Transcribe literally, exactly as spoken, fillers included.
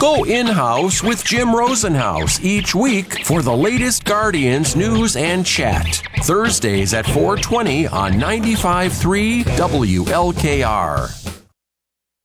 Go in-house with Jim Rosenhaus each week for the latest Guardians news and chat. Thursdays at four twenty on ninety-five point three W L K R.